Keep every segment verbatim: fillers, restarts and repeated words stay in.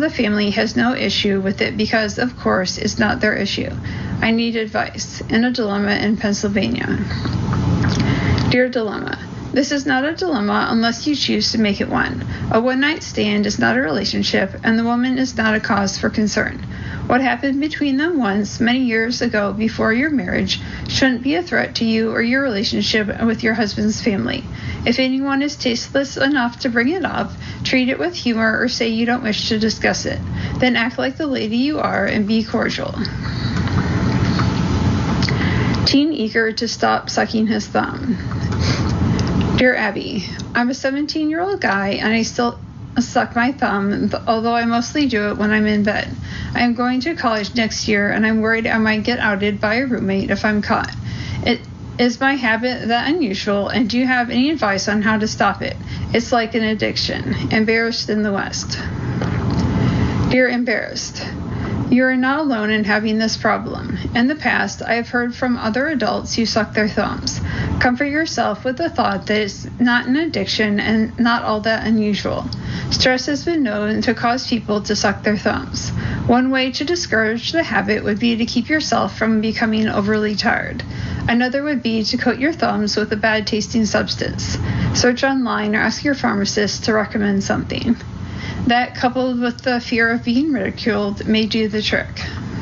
the family has no issue with it because, of course, it's not their issue. I need advice. In a dilemma in Pennsylvania. Dear Dilemma, this is not a dilemma unless you choose to make it one. A one-night stand is not a relationship, and the woman is not a cause for concern. What happened between them once, many years ago before your marriage, shouldn't be a threat to you or your relationship with your husband's family. If anyone is tasteless enough to bring it up, treat it with humor or say you don't wish to discuss it. Then act like the lady you are and be cordial. Teen eager to stop sucking his thumb. Dear Abby, I'm a seventeen-year-old guy and I still suck my thumb, although I mostly do it when I'm in bed. I am going to college next year and I'm worried I might get outed by a roommate if I'm caught. It is my habit that unusual, and do you have any advice on how to stop it? It's like an addiction. Embarrassed in the West. Dear Embarrassed, you are not alone in having this problem. In the past, I have heard from other adults who suck their thumbs. Comfort yourself with the thought that it's not an addiction and not all that unusual. Stress has been known to cause people to suck their thumbs. One way to discourage the habit would be to keep yourself from becoming overly tired. Another would be to coat your thumbs with a bad-tasting substance. Search online or ask your pharmacist to recommend something. That, coupled with the fear of being ridiculed, may do the trick.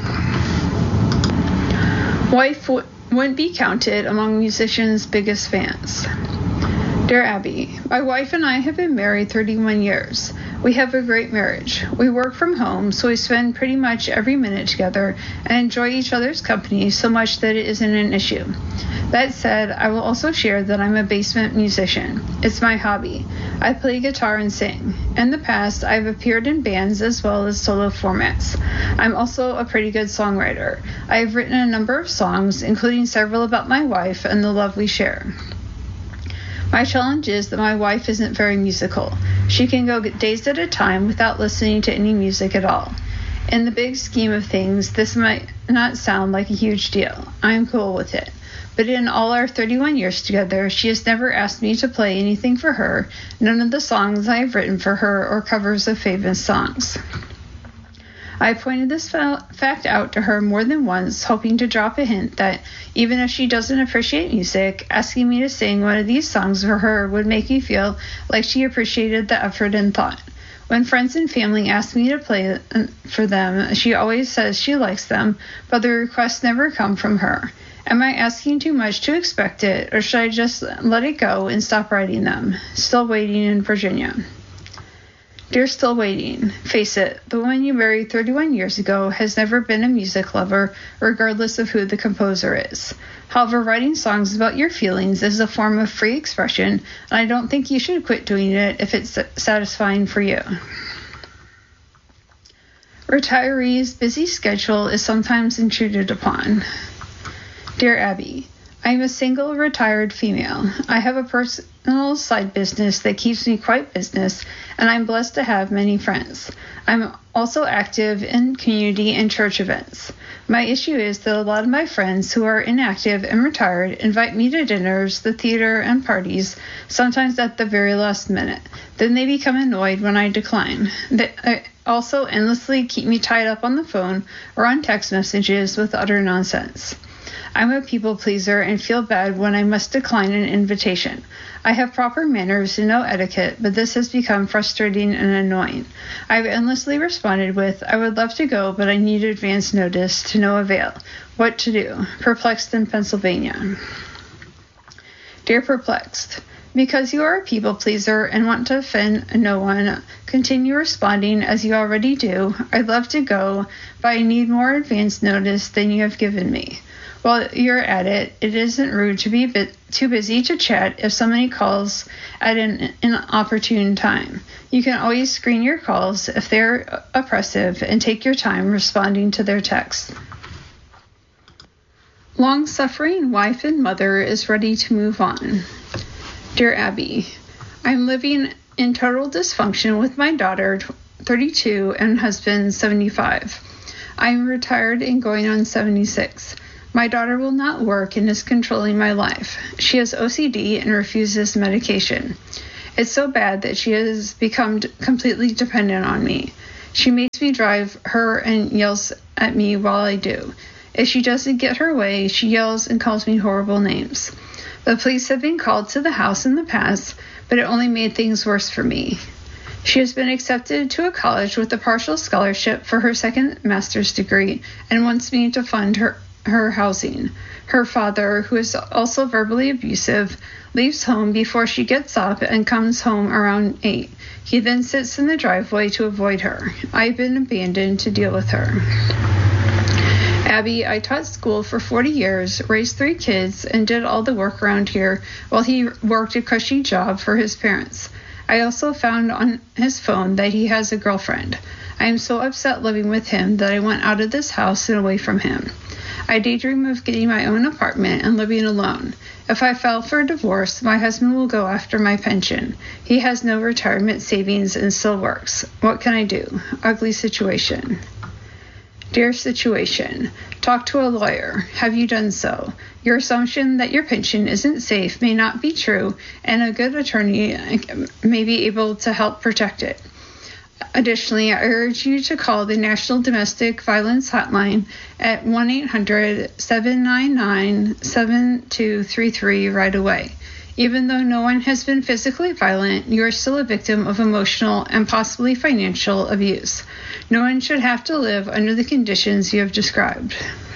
Wife w- wouldn't be counted among musicians' biggest fans. Dear Abby, my wife and I have been married thirty-one years. We have a great marriage. We work from home, so we spend pretty much every minute together and enjoy each other's company so much that it isn't an issue. That said, I will also share that I'm a basement musician. It's my hobby. I play guitar and sing. In the past, I've appeared in bands as well as solo formats. I'm also a pretty good songwriter. I have written a number of songs, including several about my wife and the love we share. My challenge is that my wife isn't very musical. She can go days at a time without listening to any music at all. In the big scheme of things, this might not sound like a huge deal. I'm cool with it. But in all our thirty-one years together, she has never asked me to play anything for her, none of the songs I have written for her or covers of famous songs. I pointed this fa- fact out to her more than once, hoping to drop a hint that, even if she doesn't appreciate music, asking me to sing one of these songs for her would make me feel like she appreciated the effort and thought. When friends and family ask me to play for them, she always says she likes them, but the requests never come from her. Am I asking too much to expect it, or should I just let it go and stop writing them? Still waiting in Virginia. Dear Still Waiting, face it, the woman you married thirty-one years ago has never been a music lover, regardless of who the composer is. However, writing songs about your feelings is a form of free expression, and I don't think you should quit doing it if it's satisfying for you. Retirees' busy schedule is sometimes intruded upon. Dear Abby, I am a single, retired female. I have a personal side business that keeps me quite business, and I'm blessed to have many friends. I'm also active in community and church events. My issue is that a lot of my friends who are inactive and retired invite me to dinners, the theater, and parties, sometimes at the very last minute. Then they become annoyed when I decline. They also endlessly keep me tied up on the phone or on text messages with utter nonsense. I'm a people pleaser and feel bad when I must decline an invitation. I have proper manners and no etiquette, but this has become frustrating and annoying. I've endlessly responded with, I would love to go, but I need advance notice, to no avail. What to do? Perplexed in Pennsylvania. Dear Perplexed, because you are a people pleaser and want to offend no one, continue responding as you already do. I'd love to go, but I need more advance notice than you have given me. While you're at it, it isn't rude to be bit too busy to chat if somebody calls at an inopportune time. You can always screen your calls if they're oppressive and take your time responding to their texts. Long-suffering wife and mother is ready to move on. Dear Abby, I'm living in total dysfunction with my daughter, thirty-two, and husband, seventy-five. I'm retired and going on seventy-six. My daughter will not work and is controlling my life. She has O C D and refuses medication. It's so bad that she has become completely dependent on me. She makes me drive her and yells at me while I do. If she doesn't get her way, she yells and calls me horrible names. The police have been called to the house in the past, but it only made things worse for me. She has been accepted to a college with a partial scholarship for her second master's degree and wants me to fund her, her housing. Her father, who is also verbally abusive, leaves home before she gets up and comes home around eight. He then sits in the driveway to avoid her. I've been abandoned to deal with her. Abby, I taught school for forty years, raised three kids, and did all the work around here while he worked a cushy job for his parents. I also found on his phone that he has a girlfriend. I am so upset living with him that I went out of this house and away from him. I daydream of getting my own apartment and living alone. If I file for a divorce, my husband will go after my pension. He has no retirement savings and still works. What can I do? Ugly situation. Dear situation, talk to a lawyer. Have you done so? Your assumption that your pension isn't safe may not be true, and a good attorney may be able to help protect it. Additionally, I urge you to call the National Domestic Violence Hotline at one eight hundred, seven nine nine, seven two three three right away. Even though no one has been physically violent, you are still a victim of emotional and possibly financial abuse. No one should have to live under the conditions you have described.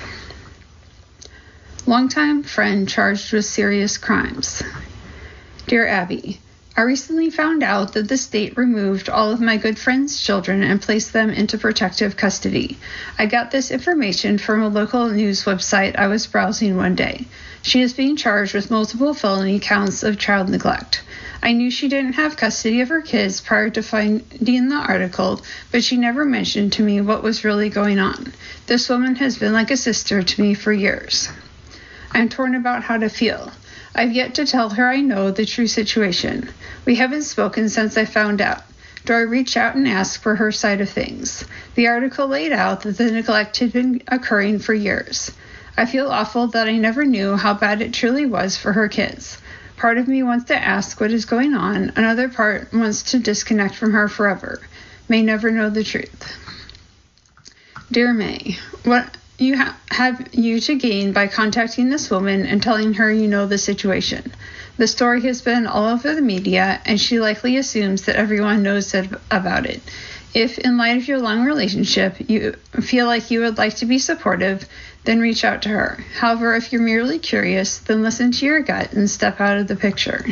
Longtime friend charged with serious crimes. Dear Abby, I recently found out that the state removed all of my good friend's children and placed them into protective custody. I got this information from a local news website I was browsing one day. She is being charged with multiple felony counts of child neglect. I knew she didn't have custody of her kids prior to finding the article, but she never mentioned to me what was really going on. This woman has been like a sister to me for years. I'm torn about how to feel. I've yet to tell her I know the true situation. We haven't spoken since I found out. Do I reach out and ask for her side of things? The article laid out that the neglect had been occurring for years. I feel awful that I never knew how bad it truly was for her kids. Part of me wants to ask what is going on. Another part wants to disconnect from her forever. May never know the truth. Dear May, what you ha- have you to gain by contacting this woman and telling her you know the situation? The story has been all over the media, and she likely assumes that everyone knows it, about it. If, in light of your long relationship, you feel like you would like to be supportive, then reach out to her. However, if you're merely curious, then listen to your gut and step out of the picture.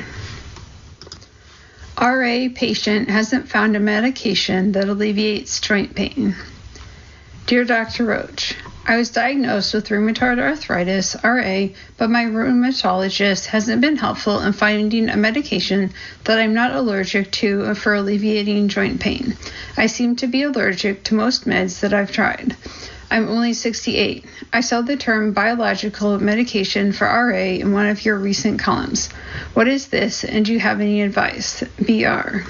R A patient hasn't found a medication that alleviates joint pain. Dear Doctor Roach, I was diagnosed with rheumatoid arthritis, R A, but my rheumatologist hasn't been helpful in finding a medication that I'm not allergic to for alleviating joint pain. I seem to be allergic to most meds that I've tried. I'm only sixty-eight. I saw the term biological medication for R A in one of your recent columns. What is this, and do you have any advice? B R.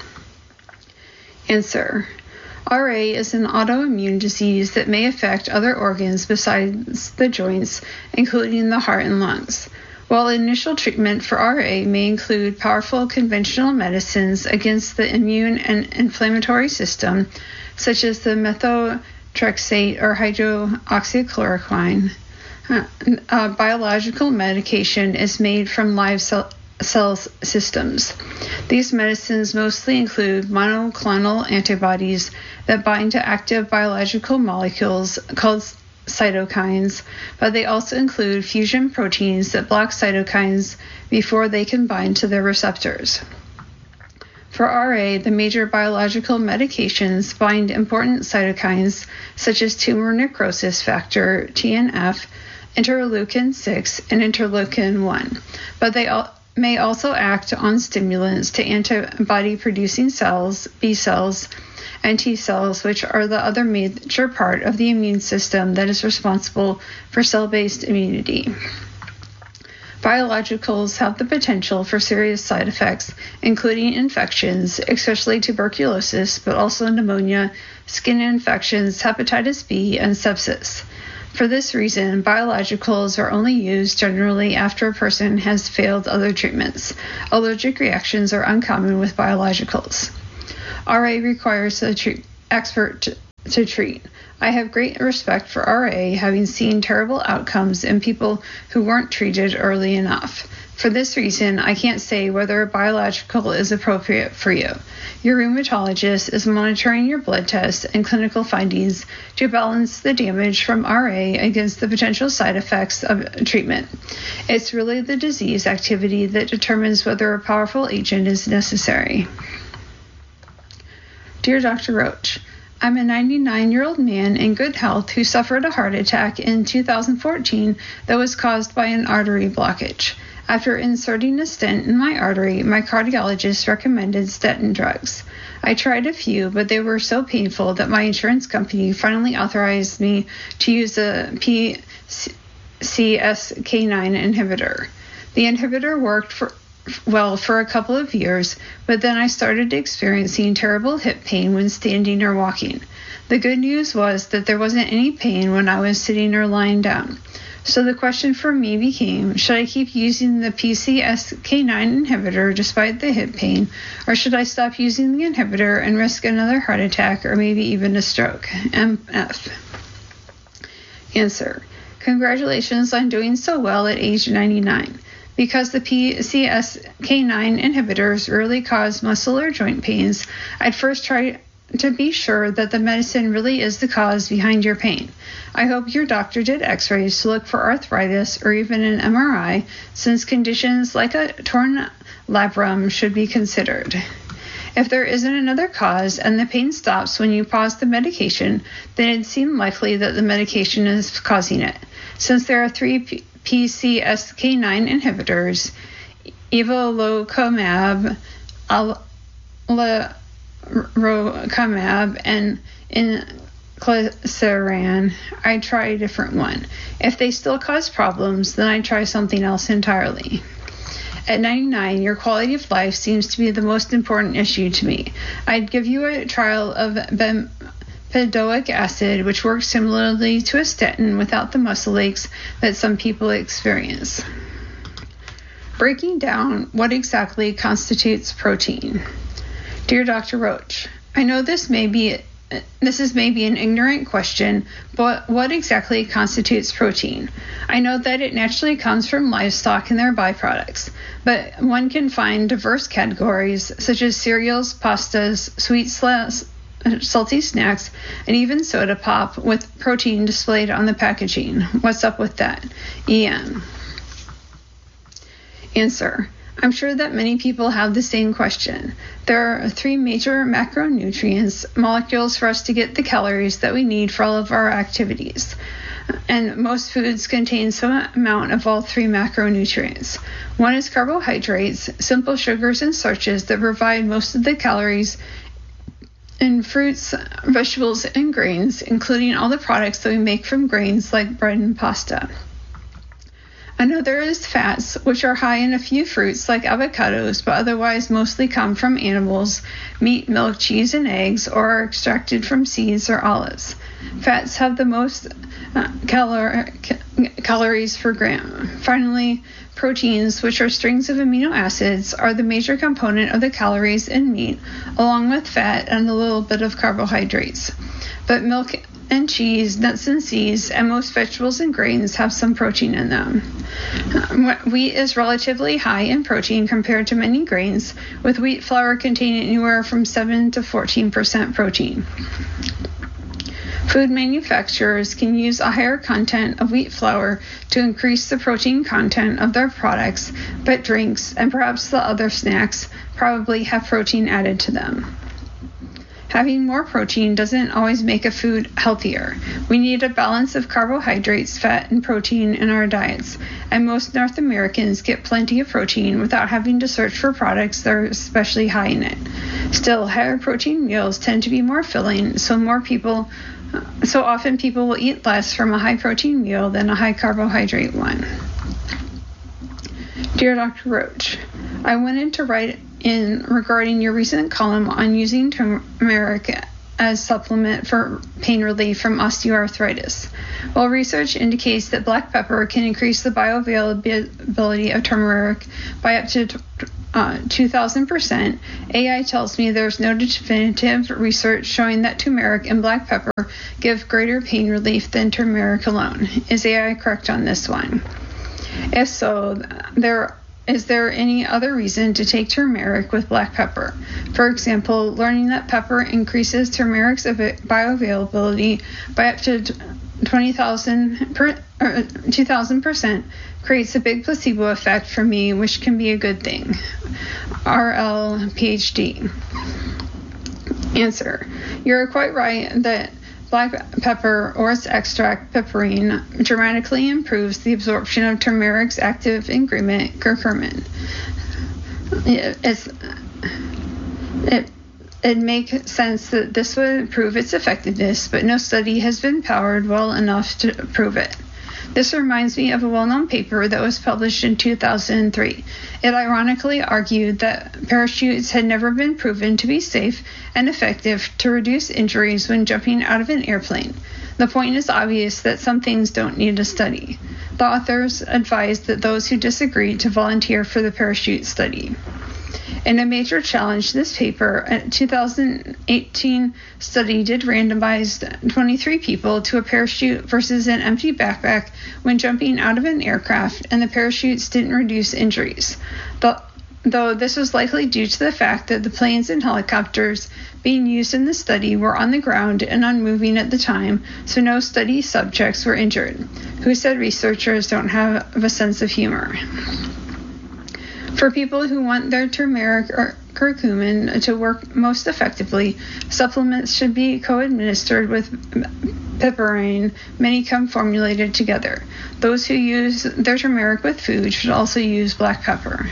Answer. R A is an autoimmune disease that may affect other organs besides the joints, including the heart and lungs. While initial treatment for R A may include powerful conventional medicines against the immune and inflammatory system, such as the methotrexate or hydroxychloroquine, uh, uh, biological medication is made from live cell cell systems. These medicines mostly include monoclonal antibodies that bind to active biological molecules called cytokines, but they also include fusion proteins that block cytokines before they can bind to their receptors. For R A, the major biological medications bind important cytokines such as tumor necrosis factor, T N F, interleukin six, and interleukin one, but they all may also act on stimulants to antibody-producing cells, B cells, and T cells, which are the other major part of the immune system that is responsible for cell-based immunity. Biologicals have the potential for serious side effects, including infections, especially tuberculosis, but also pneumonia, skin infections, hepatitis B, and sepsis. For this reason, biologicals are only used generally after a person has failed other treatments. Allergic reactions are uncommon with biologicals. R A requires a, tre- expert to, to treat. I have great respect for R A, having seen terrible outcomes in people who weren't treated early enough. For this reason, I can't say whether a biological is appropriate for you. Your rheumatologist is monitoring your blood tests and clinical findings to balance the damage from R A against the potential side effects of treatment. It's really the disease activity that determines whether a powerful agent is necessary. Dear Doctor Roach, I'm a ninety-nine-year-old man in good health who suffered a heart attack in two thousand fourteen that was caused by an artery blockage. After inserting a stent in my artery, my cardiologist recommended statin drugs. I tried a few, but they were so painful that my insurance company finally authorized me to use a P C S K nine inhibitor. The inhibitor worked for well for a couple of years, but then I started experiencing terrible hip pain when standing or walking. The good news was that there wasn't any pain when I was sitting or lying down. So the question for me became, should I keep using the P C S K nine inhibitor despite the hip pain, or should I stop using the inhibitor and risk another heart attack or maybe even a stroke? M F. Answer. Congratulations on doing so well at age ninety-nine. Because the P C S K nine inhibitors rarely cause muscle or joint pains, I'd first try to be sure that the medicine really is the cause behind your pain. I hope your doctor did x-rays to look for arthritis or even an M R I, since conditions like a torn labrum should be considered. If there isn't another cause and the pain stops when you pause the medication, then it'd seem likely that the medication is causing it. Since there are three P- P C S K nine inhibitors, evolocumab, alirocumab, and inclisiran, I try a different one. If they still cause problems, then I try something else entirely. At ninety-nine, your quality of life seems to be the most important issue to me. I'd give you a trial of bempedoic acid, which works similarly to a statin without the muscle aches that some people experience. Breaking down what exactly constitutes protein. Dear Doctor Roach, I know this may be This is maybe an ignorant question, but what exactly constitutes protein? I know that it naturally comes from livestock and their byproducts, but one can find diverse categories such as cereals, pastas, sweet sla- salty snacks, and even soda pop with protein displayed on the packaging. What's up with that? E M. Answer. I'm sure that many people have the same question. There are three major macronutrients, molecules for us to get the calories that we need for all of our activities. And most foods contain some amount of all three macronutrients. One is carbohydrates, simple sugars and starches that provide most of the calories in fruits, vegetables, and grains, including all the products that we make from grains like bread and pasta. Another is fats, which are high in a few fruits like avocados, but otherwise mostly come from animals, meat, milk, cheese, and eggs, or are extracted from seeds or olives. Fats have the most uh, calor- ca- calories per gram. Finally, proteins, which are strings of amino acids, are the major component of the calories in meat, along with fat and a little bit of carbohydrates. But milk and cheese, nuts and seeds, and most vegetables and grains have some protein in them. Wheat is relatively high in protein compared to many grains, with wheat flour containing anywhere from seven to fourteen percent protein. Food manufacturers can use a higher content of wheat flour to increase the protein content of their products, but drinks, and perhaps the other snacks, probably have protein added to them. Having more protein doesn't always make a food healthier. We need a balance of carbohydrates, fat, and protein in our diets, and most North Americans get plenty of protein without having to search for products that are especially high in it. Still, higher protein meals tend to be more filling, so more people, so often people will eat less from a high protein meal than a high carbohydrate one. Dear Doctor Roach, I wanted to write in regarding your recent column on using turmeric as supplement for pain relief from osteoarthritis. While research indicates that black pepper can increase the bioavailability of turmeric by up to uh, two thousand percent, A I tells me there's no definitive research showing that turmeric and black pepper give greater pain relief than turmeric alone. Is A I correct on this one? If so, there is there any other reason to take turmeric with black pepper? For example, learning that pepper increases turmeric's bioavailability by up to twenty thousand per, or two thousand percent creates a big placebo effect for me, which can be a good thing. R L, PhD. Answer. You're quite right that black pepper or its extract, piperine, dramatically improves the absorption of turmeric's active ingredient, curcumin. It, it's, it, it makes sense that this would improve its effectiveness, but no study has been powered well enough to prove it. This reminds me of a well-known paper that was published in two thousand three. It ironically argued that parachutes had never been proven to be safe and effective to reduce injuries when jumping out of an airplane. The point is obvious that some things don't need a study. The authors advised that those who disagreed to volunteer for the parachute study. In a major challenge, this paper, a two thousand eighteen study, did randomize twenty-three people to a parachute versus an empty backpack when jumping out of an aircraft, and the parachutes didn't reduce injuries. Though this was likely due to the fact that the planes and helicopters being used in the study were on the ground and unmoving at the time, so no study subjects were injured. Who said researchers don't have a sense of humor? For people who want their turmeric or curcumin to work most effectively, supplements should be co-administered with piperine. Many come formulated together. Those who use their turmeric with food should also use black pepper.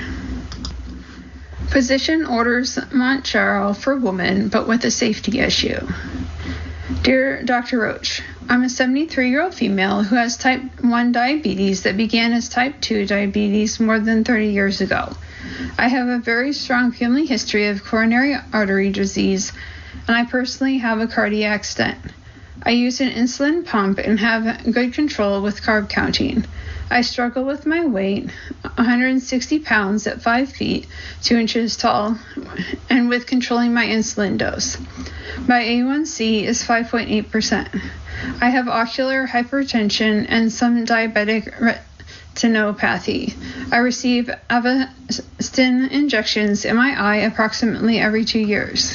Physician orders Mounjaro for woman, but with a safety issue. Dear Doctor Roach, I'm a seventy-three-year-old female who has type one diabetes that began as type two diabetes more than thirty years ago. I have a very strong family history of coronary artery disease, and I personally have a cardiac stent. I use an insulin pump and have good control with carb counting. I struggle with my weight, one hundred sixty pounds at five feet, two inches tall, and with controlling my insulin dose. My A one C is five point eight percent. I have ocular hypertension and some diabetic retinopathy. I receive Avastin injections in my eye approximately every two years.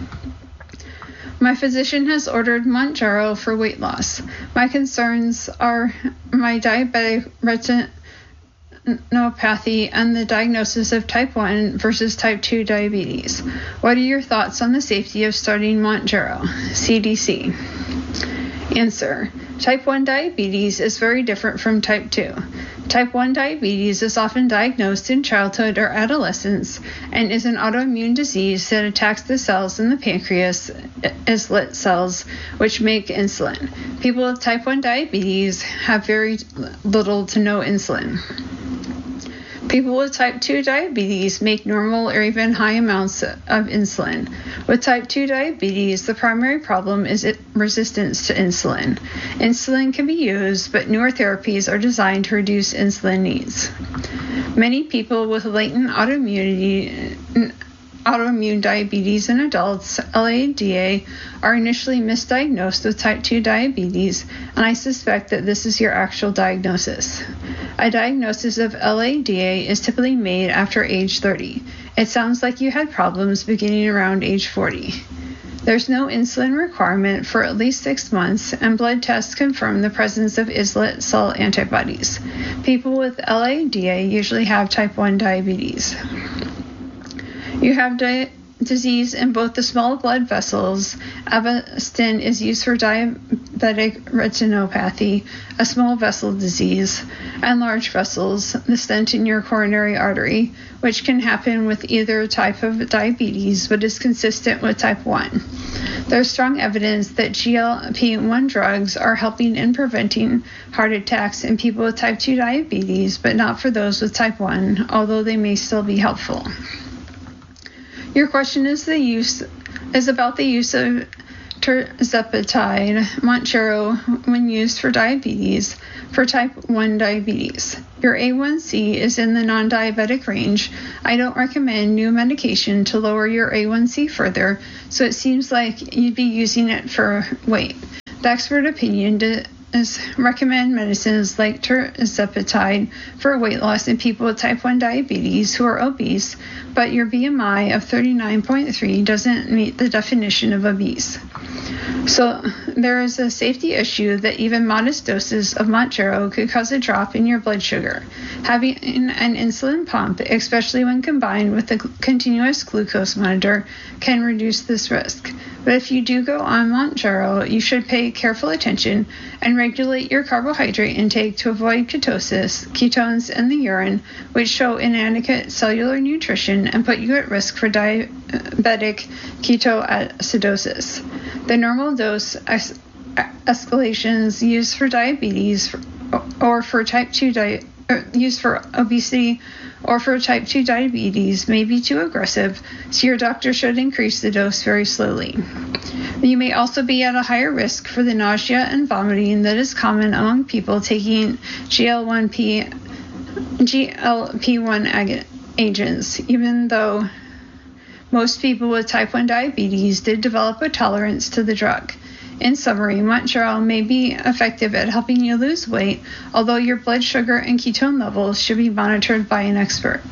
My physician has ordered Mounjaro for weight loss. My concerns are my diabetic retinopathy and the diagnosis of type one versus type two diabetes. What are your thoughts on the safety of starting Mounjaro? C D C. Answer. Type one diabetes is very different from type two. Type one diabetes is often diagnosed in childhood or adolescence and is an autoimmune disease that attacks the cells in the pancreas, islet cells, which make insulin. People with type one diabetes have very little to no insulin. People with type two diabetes make normal or even high amounts of insulin. With type two diabetes, the primary problem is resistance to insulin. Insulin can be used, but newer therapies are designed to reduce insulin needs. Many people with latent autoimmunity, autoimmune diabetes in adults, L A D A, are initially misdiagnosed with type two diabetes, and I suspect that this is your actual diagnosis. A diagnosis of L A D A is typically made after age thirty. It sounds like you had problems beginning around age forty. There's no insulin requirement for at least six months, and blood tests confirm the presence of islet cell antibodies. People with L A D A usually have type one diabetes. You have di- disease in both the small blood vessels. Avastin is used for diabetic retinopathy, a small vessel disease, and large vessels, the stent in your coronary artery, which can happen with either type of diabetes but is consistent with type one. There's strong evidence that G L P one drugs are helping in preventing heart attacks in people with type two diabetes, but not for those with type one, although they may still be helpful. Your question is the use is about the use of tirzepatide, Mounjaro, when used for diabetes, for type one diabetes. Your A one C is in the non-diabetic range. I don't recommend new medication to lower your A one C further, so it seems like you'd be using it for weight. The expert opinion does recommend medicines like tirzepatide for weight loss in people with type one diabetes who are obese, but your B M I of thirty-nine point three doesn't meet the definition of obese. So there is a safety issue that even modest doses of Mounjaro could cause a drop in your blood sugar. Having an insulin pump, especially when combined with a continuous glucose monitor, can reduce this risk. But if you do go on Mounjaro, you should pay careful attention and regulate your carbohydrate intake to avoid ketosis, ketones in the urine, which show inadequate cellular nutrition and put you at risk for diabetic ketoacidosis. The normal dose es- escalations used for diabetes or for type two di- or used for obesity or for type two diabetes may be too aggressive, so your doctor should increase the dose very slowly. You may also be at a higher risk for the nausea and vomiting that is common among people taking G L one P, G L P one ag- agents, even though most people with type one diabetes did develop a tolerance to the drug. In summary, Mounjaro may be effective at helping you lose weight, although your blood sugar and ketone levels should be monitored by an expert.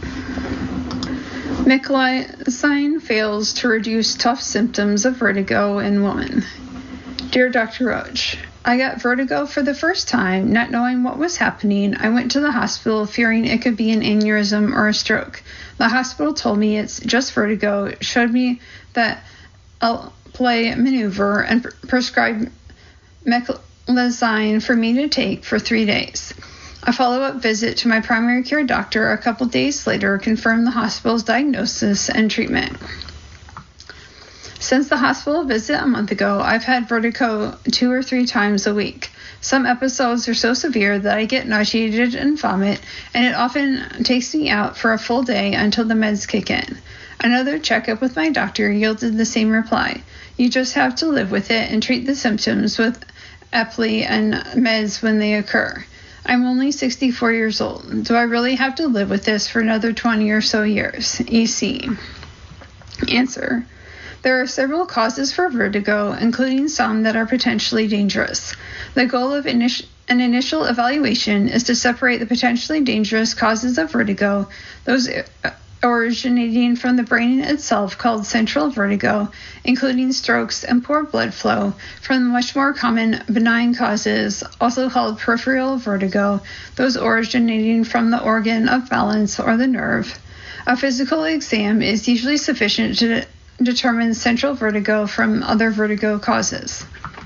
Meclizine fails to reduce tough symptoms of vertigo in women. Dear Doctor Roach, I got vertigo for the first time, not knowing what was happening. I went to the hospital fearing it could be an aneurysm or a stroke. The hospital told me it's just vertigo, showed me that I'll play maneuver and pr- prescribed Meclizine for me to take for three days. A follow-up visit to my primary care doctor a couple days later confirmed the hospital's diagnosis and treatment. Since the hospital visit a month ago, I've had vertigo two or three times a week. Some episodes are so severe that I get nauseated and vomit, and it often takes me out for a full day until the meds kick in. Another checkup with my doctor yielded the same reply. You just have to live with it and treat the symptoms with Epley and meds when they occur. I'm only sixty-four years old. Do I really have to live with this for another twenty or so years? E C. Answer. There are several causes for vertigo, including some that are potentially dangerous. The goal of init- an initial evaluation is to separate the potentially dangerous causes of vertigo, those originating from the brain itself called central vertigo, including strokes and poor blood flow, from the much more common benign causes, also called peripheral vertigo, those originating from the organ of balance or the nerve. A physical exam is usually sufficient to determine central vertigo from other vertigo causes.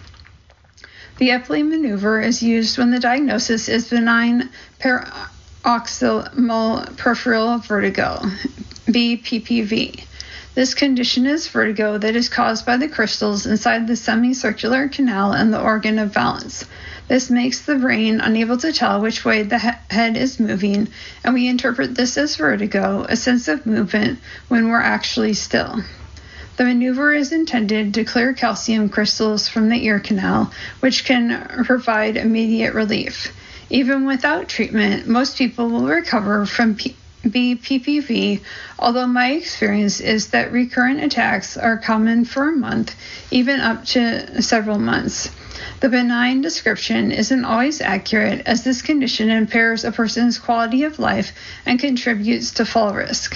The Epley maneuver is used when the diagnosis is benign paroxysmal peripheral vertigo, B P P V. This condition is vertigo that is caused by the crystals inside the semicircular canal and the organ of balance. This makes the brain unable to tell which way the he- head is moving, and we interpret this as vertigo, a sense of movement when we're actually still. The maneuver is intended to clear calcium crystals from the ear canal, which can provide immediate relief. Even without treatment, most people will recover from P- B P P V, although my experience is that recurrent attacks are common for a month, even up to several months. The benign description isn't always accurate, as this condition impairs a person's quality of life and contributes to fall risk.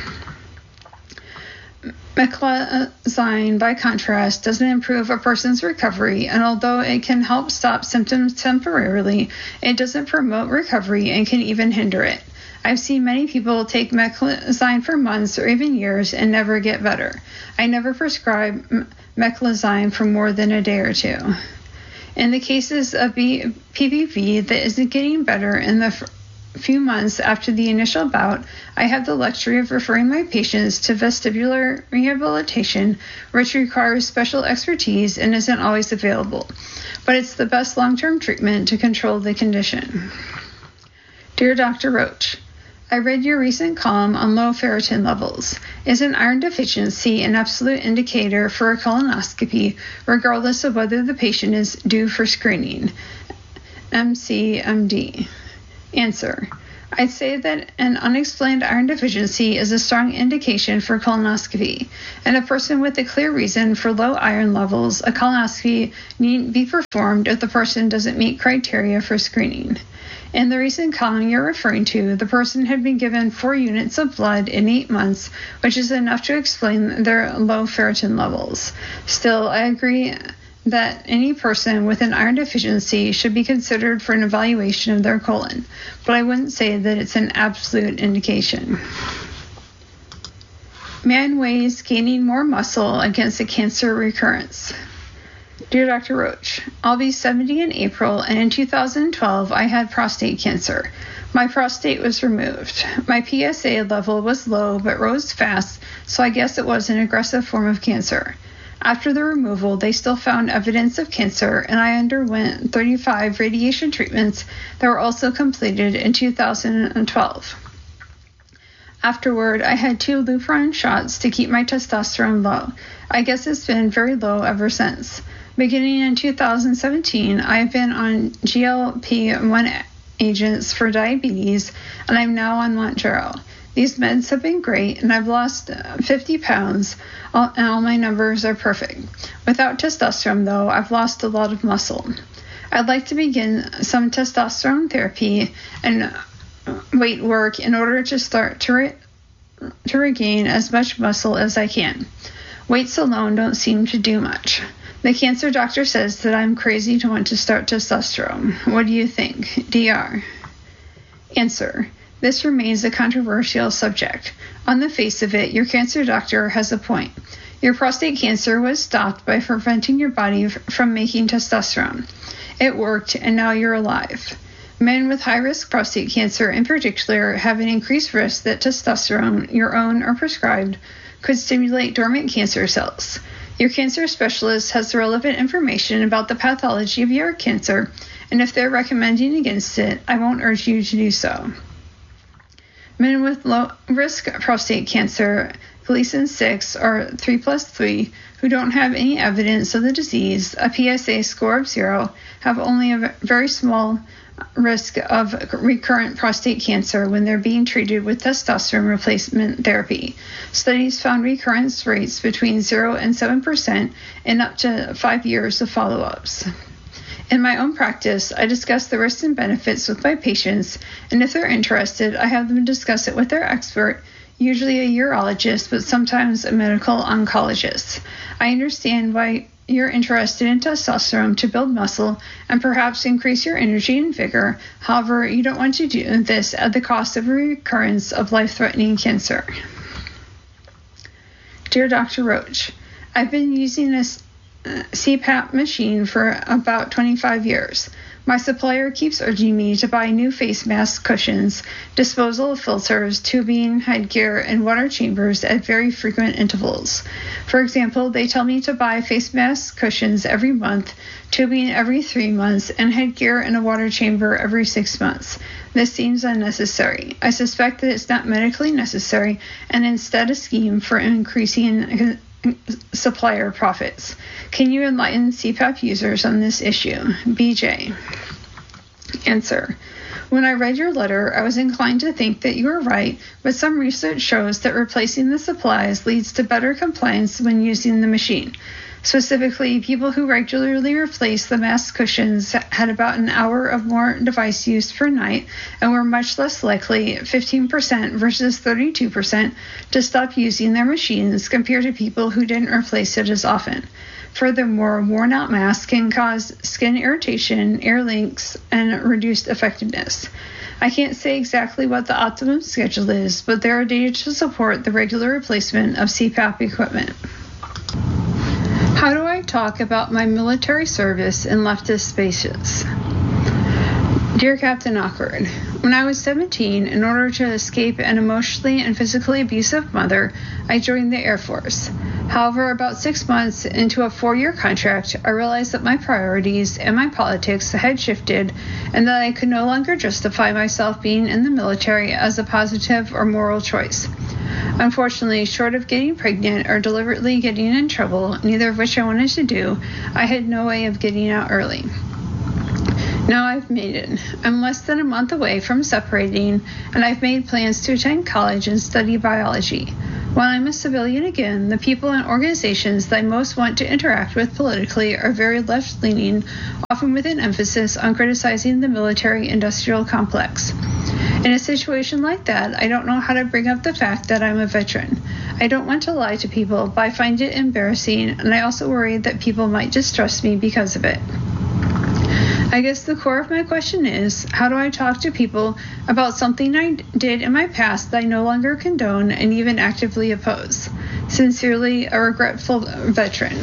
Meclizine, by contrast, doesn't improve a person's recovery, and although it can help stop symptoms temporarily, it doesn't promote recovery and can even hinder it. I've seen many people take Meclizine for months or even years and never get better. I never prescribe Meclizine for more than a day or two. In the cases of P P V that isn't getting better in the f- few months after the initial bout, I have the luxury of referring my patients to vestibular rehabilitation, which requires special expertise and isn't always available. But it's the best long-term treatment to control the condition. Dear Doctor Roach, I read your recent column on low ferritin levels. Is an iron deficiency an absolute indicator for a colonoscopy, regardless of whether the patient is due for screening? M C M D. Answer. I'd say that an unexplained iron deficiency is a strong indication for colonoscopy. In a person with a clear reason for low iron levels, a colonoscopy needn't be performed if the person doesn't meet criteria for screening. In the recent column you're referring to, the person had been given four units of blood in eight months, which is enough to explain their low ferritin levels. Still, I agree that any person with an iron deficiency should be considered for an evaluation of their colon, but I wouldn't say that it's an absolute indication. Man weighs gaining more muscle against a cancer recurrence. Dear Doctor Roach, I'll be seventy in April, and in two thousand twelve I had prostate cancer. My prostate was removed. My P S A level was low but rose fast, so I guess it was an aggressive form of cancer. After the removal, they still found evidence of cancer, and I underwent thirty-five radiation treatments that were also completed in two thousand twelve. Afterward, I had two Lupron shots to keep my testosterone low. I guess it's been very low ever since. Beginning in two thousand seventeen, I have been on G L P one agents for diabetes, and I'm now on Mounjaro. These meds have been great, and I've lost fifty pounds, and all my numbers are perfect. Without testosterone, though, I've lost a lot of muscle. I'd like to begin some testosterone therapy and weight work in order to start to, re- to regain as much muscle as I can. Weights alone don't seem to do much. The cancer doctor says that I'm crazy to want to start testosterone. What do you think? D R. Answer. This remains a controversial subject. On the face of it, your cancer doctor has a point. Your prostate cancer was stopped by preventing your body f- from making testosterone. It worked, and now you're alive. Men with high-risk prostate cancer in particular have an increased risk that testosterone, your own or prescribed, could stimulate dormant cancer cells. Your cancer specialist has the relevant information about the pathology of your cancer, and if they're recommending against it, I won't urge you to do so. Men with low-risk prostate cancer, Gleason six or three plus three, who don't have any evidence of the disease, a P S A score of zero, have only a very small risk of recurrent prostate cancer when they're being treated with testosterone replacement therapy. Studies found recurrence rates between zero and seven percent in up to five years of follow-ups. In my own practice, I discuss the risks and benefits with my patients, and if they're interested, I have them discuss it with their expert, usually a urologist, but sometimes a medical oncologist. I understand why you're interested in testosterone to build muscle and perhaps increase your energy and vigor. However, you don't want to do this at the cost of a recurrence of life-threatening cancer. Dear Doctor Roach, I've been using this C PAP machine for about twenty-five years. My supplier keeps urging me to buy new face mask cushions, disposal of filters, tubing, headgear, and water chambers at very frequent intervals. For example, they tell me to buy face mask cushions every month, tubing every three months, and headgear and a water chamber every six months. This seems unnecessary. I suspect that it's not medically necessary and instead a scheme for increasing supplier profits. Can you enlighten C PAP users on this issue? B J. Answer. When I read your letter, I was inclined to think that you were right, but some research shows that replacing the supplies leads to better compliance when using the machine. Specifically, people who regularly replace the mask cushions had about an hour of more device use per night and were much less likely, fifteen percent versus thirty-two percent, to stop using their machines compared to people who didn't replace it as often. Furthermore, worn-out masks can cause skin irritation, air leaks, and reduced effectiveness. I can't say exactly what the optimum schedule is, but there are data to support the regular replacement of C PAP equipment. How do I talk about my military service in leftist spaces? Dear Captain Awkward, when I was seventeen, in order to escape an emotionally and physically abusive mother, I joined the Air Force. However, about six months into a four-year contract, I realized that my priorities and my politics had shifted and that I could no longer justify myself being in the military as a positive or moral choice. Unfortunately, short of getting pregnant or deliberately getting in trouble, neither of which I wanted to do, I had no way of getting out early. Now I've made it. I'm less than a month away from separating, and I've made plans to attend college and study biology. While I'm a civilian again, the people and organizations that I most want to interact with politically are very left-leaning, often with an emphasis on criticizing the military-industrial complex. In a situation like that, I don't know how to bring up the fact that I'm a veteran. I don't want to lie to people, but I find it embarrassing, and I also worry that people might distrust me because of it. I guess the core of my question is, how do I talk to people about something I did in my past that I no longer condone and even actively oppose? Sincerely, a regretful veteran.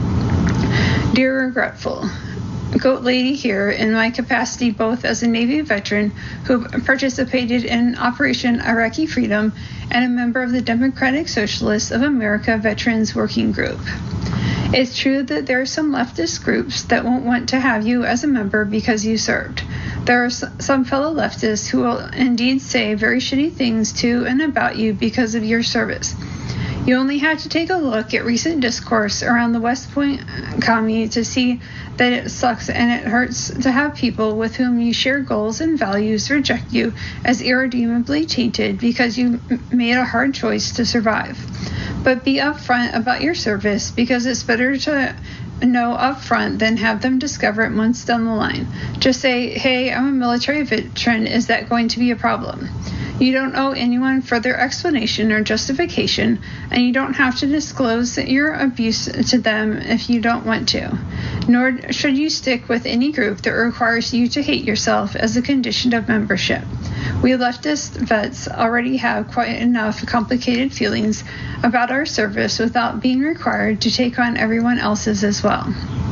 Dear Regretful, Goat Lady here in my capacity both as a Navy veteran who participated in Operation Iraqi Freedom and a member of the Democratic Socialists of America Veterans Working Group. It's true that there are some leftist groups that won't want to have you as a member because you served. There are some fellow leftists who will indeed say very shitty things to and about you because of your service. You only have to take a look at recent discourse around the West Point commie to see that it sucks and it hurts to have people with whom you share goals and values reject you as irredeemably tainted because you made a hard choice to survive. But be upfront about your service because it's better to know upfront than have them discover it months down the line. Just say, hey, I'm a military veteran. Is that going to be a problem? You don't owe anyone further explanation or justification, and you don't have to disclose your abuse to them if you don't want to. Nor should you stick with any group that requires you to hate yourself as a condition of membership. We leftist vets already have quite enough complicated feelings about our service without being required to take on everyone else's as well.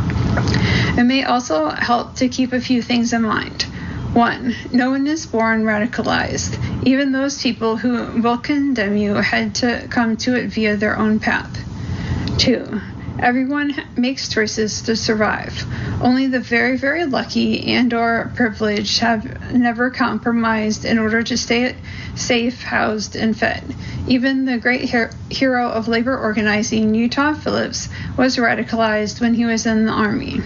It may also help to keep a few things in mind. One, no one is born radicalized. Even those people who will condemn you had to come to it via their own path. Two, everyone makes choices to survive. Only the very, very lucky and or privileged have never compromised in order to stay safe, housed, and fed. Even the great her- hero of labor organizing, Utah Phillips, was radicalized when he was in the Army.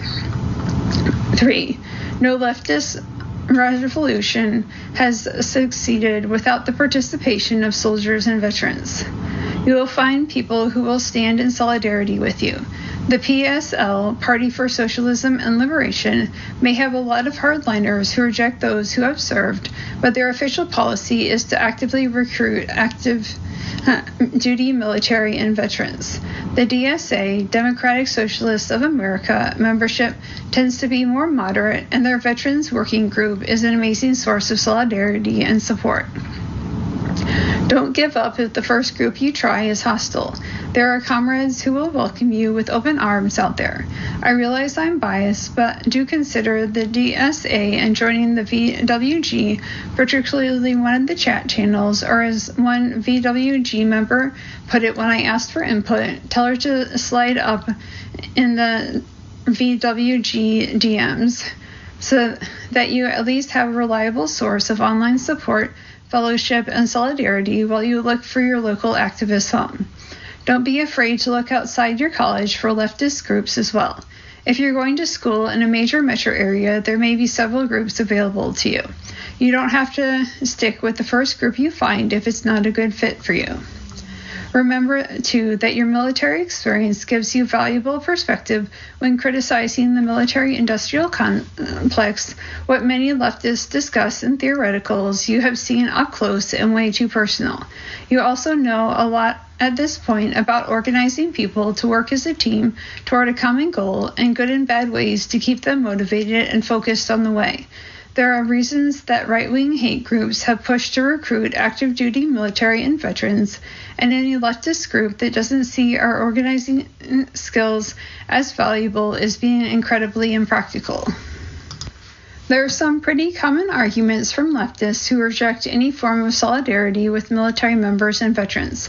Three, no leftist revolution has succeeded without the participation of soldiers and veterans. You will find people who will stand in solidarity with you. The P S L, Party for Socialism and Liberation, may have a lot of hardliners who reject those who have served, but their official policy is to actively recruit active uh, duty military and veterans. The D S A, Democratic Socialists of America, membership tends to be more moderate, and their Veterans Working Group is an amazing source of solidarity and support. Don't give up if the first group you try is hostile. There are comrades who will welcome you with open arms out there. I realize I'm biased, but do consider the D S A and joining the V W G, particularly one of the chat channels, or as one V W G member put it when I asked for input, tell her to slide up in the V W G D Ms so that you at least have a reliable source of online support, fellowship, and solidarity while you look for your local activist home. Don't be afraid to look outside your college for leftist groups as well. If you're going to school in a major metro area, there may be several groups available to you. You don't have to stick with the first group you find if it's not a good fit for you. Remember, too, that your military experience gives you valuable perspective when criticizing the military-industrial complex. What many leftists discuss in theoreticals, you have seen up close and way too personal. You also know a lot at this point about organizing people to work as a team toward a common goal and good and bad ways to keep them motivated and focused on the way. There are reasons that right-wing hate groups have pushed to recruit active duty military and veterans, and any leftist group that doesn't see our organizing skills as valuable is being incredibly impractical. There are some pretty common arguments from leftists who reject any form of solidarity with military members and veterans.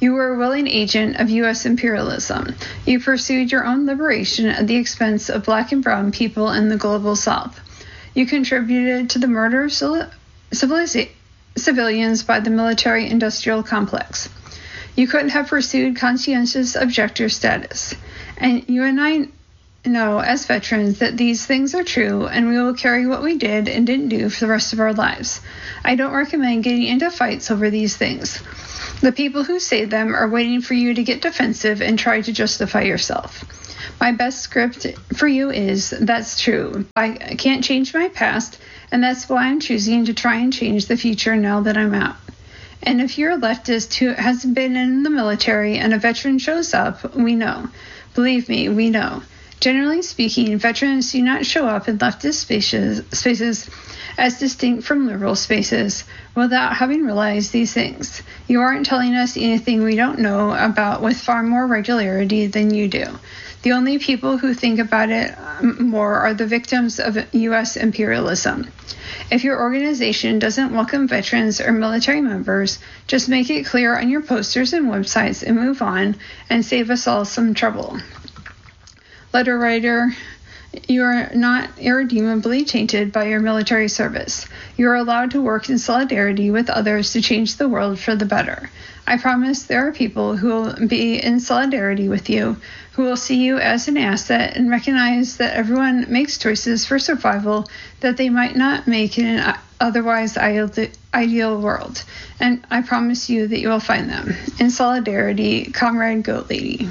You were a willing agent of U S imperialism. You pursued your own liberation at the expense of black and brown people in the global South. You contributed to the murder of civiliza- civilians by the military-industrial complex. You couldn't have pursued conscientious objector status. And you and I know, as veterans, that these things are true, and we will carry what we did and didn't do for the rest of our lives. I don't recommend getting into fights over these things. The people who say them are waiting for you to get defensive and try to justify yourself. My best script for you is, that's true. I can't change my past, and that's why I'm choosing to try and change the future now that I'm out. And if you're a leftist who has been in the military and a veteran shows up, we know. Believe me, we know. Generally speaking, veterans do not show up in leftist spaces, spaces as distinct from liberal spaces without having realized these things. You aren't telling us anything we don't know about with far more regularity than you do. The only people who think about it more are the victims of U S imperialism. If your organization doesn't welcome veterans or military members, just make it clear on your posters and websites and move on and save us all some trouble. Letter writer, you are not irredeemably tainted by your military service. You are allowed to work in solidarity with others to change the world for the better. I promise there are people who will be in solidarity with you, who will see you as an asset and recognize that everyone makes choices for survival that they might not make in an otherwise ideal world. And I promise you that you will find them. In solidarity, Comrade Goat Lady.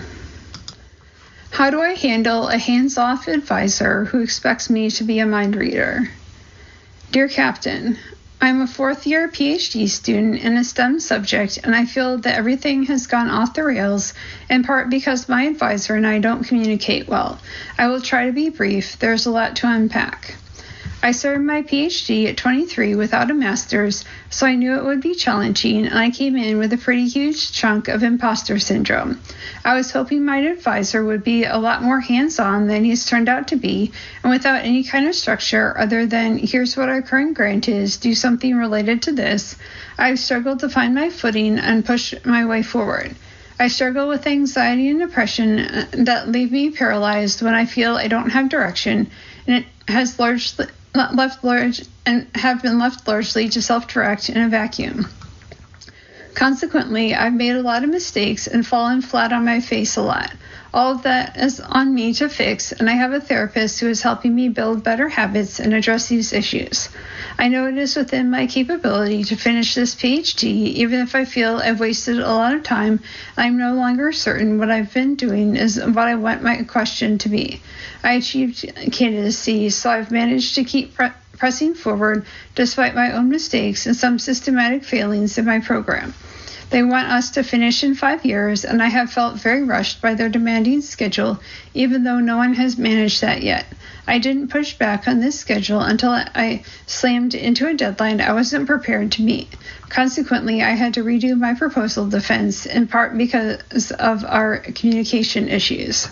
How do I handle a hands-off advisor who expects me to be a mind reader? Dear Captain, I'm a fourth-year P H D student in a STEM subject, and I feel that everything has gone off the rails, in part because my advisor and I don't communicate well. I will try to be brief. There's a lot to unpack. I started my P H D at twenty-three without a master's, so I knew it would be challenging, and I came in with a pretty huge chunk of imposter syndrome. I was hoping my advisor would be a lot more hands-on than he's turned out to be, and without any kind of structure other than, here's what our current grant is, do something related to this, I've struggled to find my footing and push my way forward. I struggle with anxiety and depression that leave me paralyzed when I feel I don't have direction, and it has largely left large and have been left largely to self-direct in a vacuum. Consequently, I've made a lot of mistakes and fallen flat on my face a lot. All of that is on me to fix, and I have a therapist who is helping me build better habits and address these issues. I know it is within my capability to finish this P H D, even if I feel I've wasted a lot of time. I'm no longer certain what I've been doing is what I want my question to be. I achieved candidacy, so I've managed to keep pre- pressing forward despite my own mistakes and some systematic failings in my program. They want us to finish in five years, and I have felt very rushed by their demanding schedule, even though no one has managed that yet. I didn't push back on this schedule until I slammed into a deadline I wasn't prepared to meet. Consequently, I had to redo my proposal defense, in part because of our communication issues.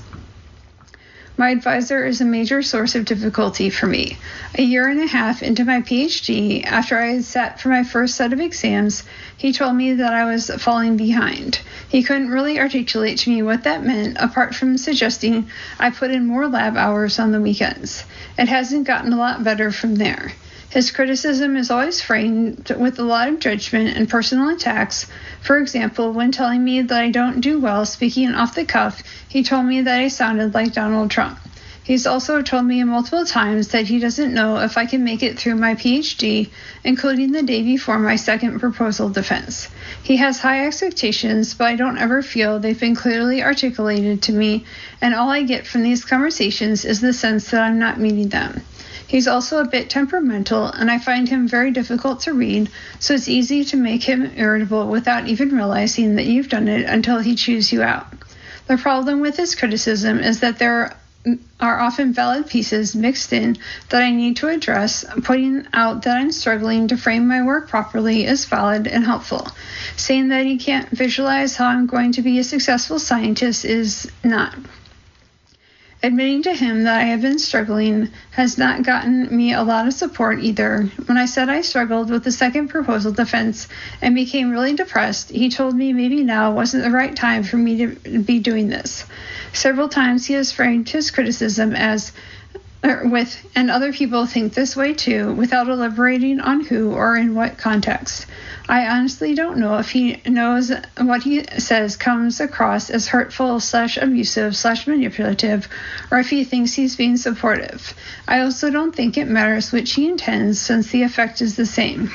My advisor is a major source of difficulty for me. A year and a half into my P H D, after I had sat for my first set of exams, he told me that I was falling behind. He couldn't really articulate to me what that meant, apart from suggesting I put in more lab hours on the weekends. It hasn't gotten a lot better from there. His criticism is always framed with a lot of judgment and personal attacks. For example, when telling me that I don't do well speaking off the cuff, he told me that I sounded like Donald Trump. He's also told me multiple times that he doesn't know if I can make it through my P H D, including the day before my second proposal defense. He has high expectations, but I don't ever feel they've been clearly articulated to me, and all I get from these conversations is the sense that I'm not meeting them. He's also a bit temperamental, and I find him very difficult to read, so it's easy to make him irritable without even realizing that you've done it until he chews you out. The problem with his criticism is that there are often valid pieces mixed in that I need to address. Pointing out that I'm struggling to frame my work properly is valid and helpful. Saying that he can't visualize how I'm going to be a successful scientist is not. Admitting to him that I have been struggling has not gotten me a lot of support either. When I said I struggled with the second proposal defense and became really depressed, he told me maybe now wasn't the right time for me to be doing this. Several times he has framed his criticism as with, and other people think this way too, without elaborating on who or in what context. I honestly don't know if he knows what he says comes across as hurtful slash abusive slash manipulative, or if he thinks he's being supportive. I also don't think it matters which he intends, since the effect is the same.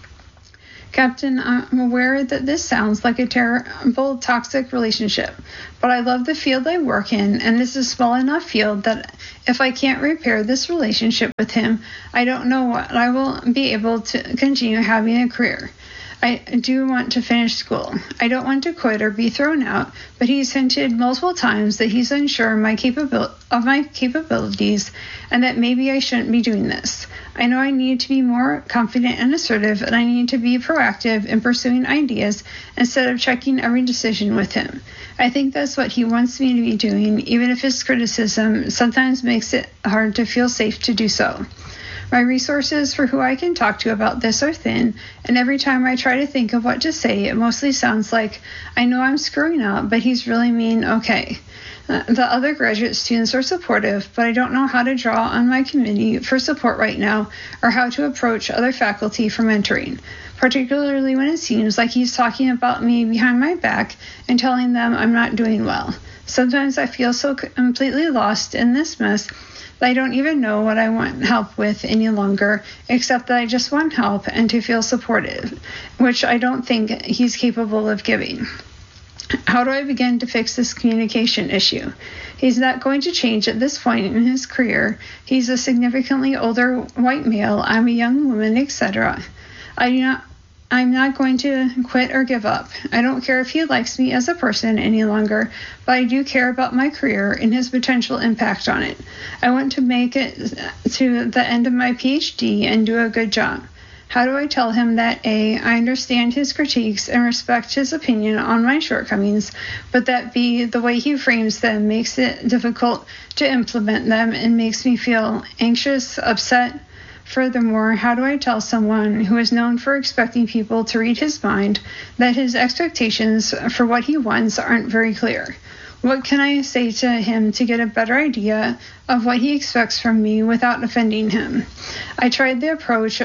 Captain, I'm aware that this sounds like a terrible, toxic relationship, but I love the field I work in, and this is a small enough field that if I can't repair this relationship with him, I don't know what I will be able to continue having a career. I do want to finish school. I don't want to quit or be thrown out, but he's hinted multiple times that he's unsure my capabil- of my capabilities and that maybe I shouldn't be doing this. I know I need to be more confident and assertive, and I need to be proactive in pursuing ideas instead of checking every decision with him. I think that's what he wants me to be doing, even if his criticism sometimes makes it hard to feel safe to do so. My resources for who I can talk to about this are thin, and every time I try to think of what to say, it mostly sounds like, I know I'm screwing up, but he's really mean okay. Uh, the other graduate students are supportive, but I don't know how to draw on my committee for support right now, or how to approach other faculty for mentoring, particularly when it seems like he's talking about me behind my back and telling them I'm not doing well. Sometimes I feel so completely lost in this mess I don't even know what I want help with any longer, except that I just want help and to feel supported, which I don't think he's capable of giving. How do I begin to fix this communication issue? He's not going to change at this point in his career. He's a significantly older white male. I'm a young woman, et cetera. I do not I'm not going to quit or give up. I don't care if he likes me as a person any longer, but I do care about my career and his potential impact on it. I want to make it to the end of my P H D and do a good job. How do I tell him that A, I understand his critiques and respect his opinion on my shortcomings, but that B, the way he frames them makes it difficult to implement them and makes me feel anxious, upset? Furthermore, how do I tell someone who is known for expecting people to read his mind that his expectations for what he wants aren't very clear? What can I say to him to get a better idea of what he expects from me without offending him? I tried the approach,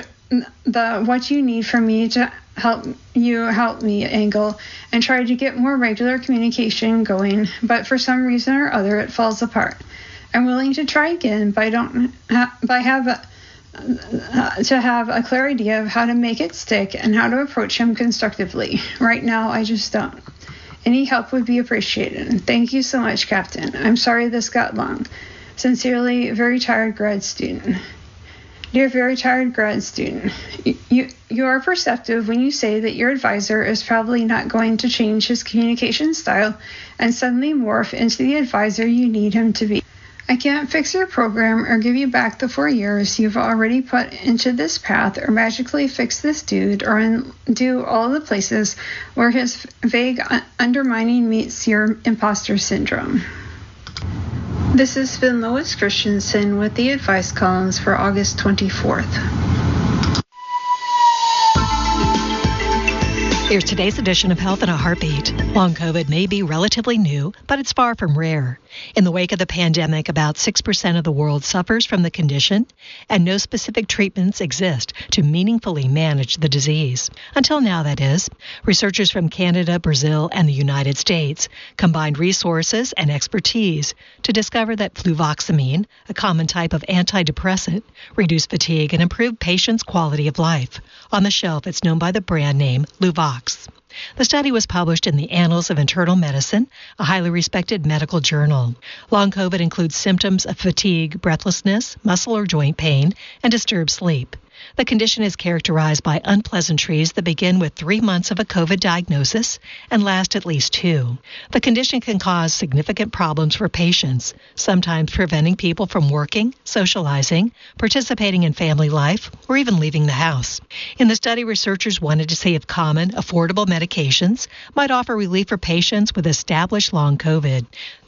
the what you need from me to help you help me angle, and tried to get more regular communication going, but for some reason or other it falls apart. I'm willing to try again, but I don't ha- but I have a Uh, to have a clear idea of how to make it stick and how to approach him constructively. Right now, I just don't. Any help would be appreciated. Thank you so much, Captain. I'm sorry this got long. Sincerely, very tired grad student. Dear very tired grad student, you, you are perceptive when you say that your advisor is probably not going to change his communication style and suddenly morph into the advisor you need him to be. I can't fix your program or give you back the four years you've already put into this path or magically fix this dude or undo all the places where his vague undermining meets your imposter syndrome. This has been Lois Christensen with the advice columns for August twenty-fourth. Here's today's edition of Health in a Heartbeat. Long COVID may be relatively new, but it's far from rare. In the wake of the pandemic, about six percent of the world suffers from the condition, and no specific treatments exist to meaningfully manage the disease. Until now, that is. Researchers from Canada, Brazil, and the United States combined resources and expertise to discover that fluvoxamine, a common type of antidepressant, reduced fatigue and improved patients' quality of life. On the shelf, it's known by the brand name Luvox. The study was published in the Annals of Internal Medicine, a highly respected medical journal. Long COVID includes symptoms of fatigue, breathlessness, muscle or joint pain, and disturbed sleep. The condition is characterized by unpleasantries that begin with three months of a COVID diagnosis and last at least two. The condition can cause significant problems for patients, sometimes preventing people from working, socializing, participating in family life, or even leaving the house. In the study, researchers wanted to see if common, affordable medications might offer relief for patients with established long COVID.